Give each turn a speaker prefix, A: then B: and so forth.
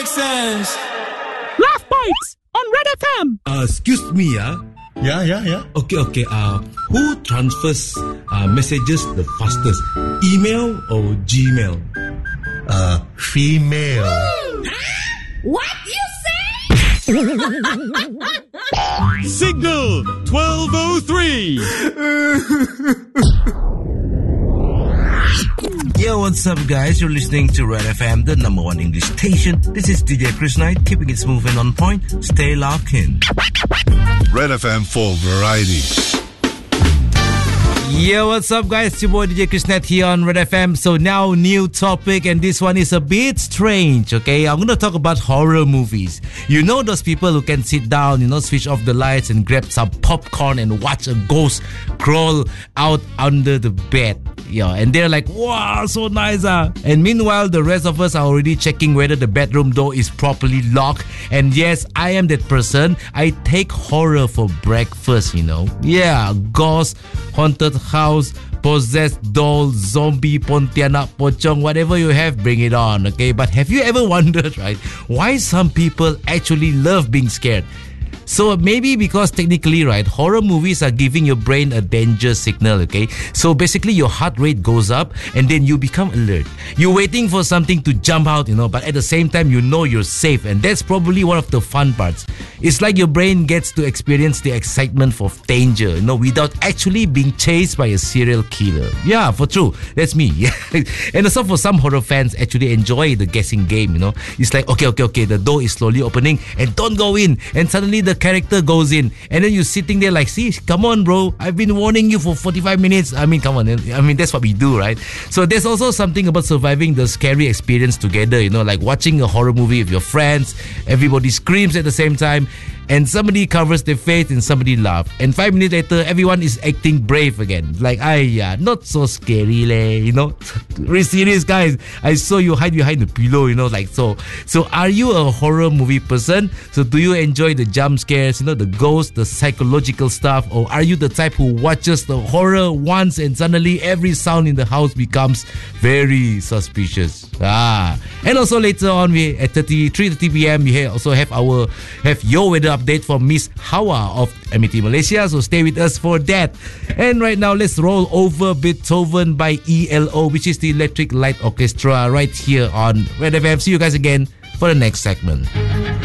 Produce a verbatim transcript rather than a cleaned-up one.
A: sense.
B: Laugh Bites on Red F M.
C: Uh, excuse me, ah.
D: Yeah, yeah, yeah.
C: Okay, okay. Uh, who transfers uh, messages the fastest? Email or Gmail?
D: Uh, female.
E: What you say?
A: Signal twelve oh three.
C: Yo, what's up, guys? You're listening to Red F M, the number one English station. This is D J Chris Knight, keeping it smooth and on point. Stay locked in.
F: Red F M for variety.
C: Yo, what's up, guys? It's your boy D J Chris Knight here on Red F M. So now, new topic, and this one is a bit strange, okay? I'm going to talk about horror movies. You know those people who can sit down, you know, switch off the lights and grab some popcorn and watch a ghost crawl out under the bed. Yeah, and they're like, wow, so nice, ah. And meanwhile, the rest of us are already checking whether the bedroom door is properly locked. And yes, I am that person. I take horror for breakfast, you know. Yeah, ghost, haunted house, possessed doll, zombie, Pontianak, pocong, whatever you have, bring it on, okay? But have you ever wondered, right, why some people actually love being scared? So maybe because technically, right, horror movies are giving your brain a danger signal, okay? So basically your heart rate goes up and then you become alert. You're waiting for something to jump out, you know, but at the same time you know you're safe, and that's probably one of the fun parts. It's like your brain gets to experience the excitement of danger, you know, without actually being chased by a serial killer. Yeah, for true. That's me. And also for some horror fans actually enjoy the guessing game, you know. It's like, okay, okay, okay, the door is slowly opening and don't go in. And suddenly the character goes in, and then you're sitting there like, see, come on, bro, I've been warning you for forty-five minutes. I mean, come on. I mean, that's what we do, right? So there's also something about surviving the scary experience together, you know, like watching a horror movie with your friends. Everybody screams at the same time, and somebody covers their face and somebody laughs, and five minutes later everyone is acting brave again, like, ay, yeah, not so scary leh, you know. Really serious, guys, I saw you hide behind the pillow, you know, like so. So are you a horror movie person? So do you enjoy the jump scares, you know, the ghosts, the psychological stuff, or are you the type who watches the horror once and suddenly every sound in the house becomes very suspicious? Ah, and also later on, we at three thirty p.m. we also have our have your weather update from Miss Hawa of M A T Malaysia, so stay with us for that. And right now, let's roll over Beethoven by E L O, which is the Electric Light Orchestra, right here on Red F M. See you guys again for the next segment.